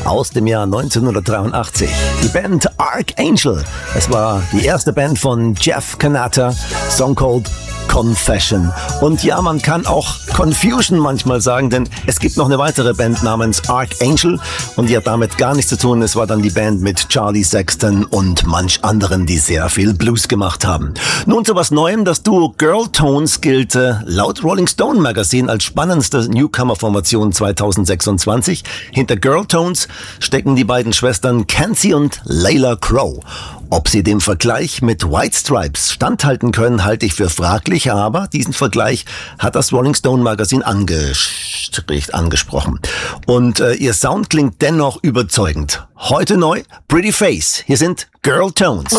aus dem Jahr 1983. Die Band Archangel. Es war die erste Band von Jeff Kanata, Song called Confession. Und ja, man kann auch Confusion manchmal sagen, denn es gibt noch eine weitere Band namens Archangel und die hat damit gar nichts zu tun. Es war dann die Band mit Charlie Sexton und manch anderen, die sehr viel Blues gemacht haben. Nun zu was Neuem. Das Duo Girltones gilt laut Rolling Stone Magazine als spannendste Newcomer-Formation 2026. Hinter Girltones stecken die beiden Schwestern Kenzie und Layla Crow. Ob sie dem Vergleich mit White Stripes standhalten können, halte ich für fraglich, aber diesen Vergleich hat das Rolling Stone Magazine angesprochen. Und ihr Sound klingt dennoch überzeugend. Heute neu, Pretty Face. Hier sind Girltones.